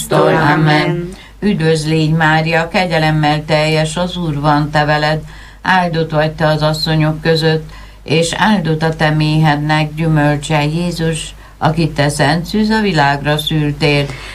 Krisztustól. Amen. Üdvözl légy, Mária, kegyelemmel teljes, az Úr van te veled, áldott vagy te az asszonyok között, és áldott a te méhednek gyümölcse, Jézus, akit te szent szűz a világra szültél.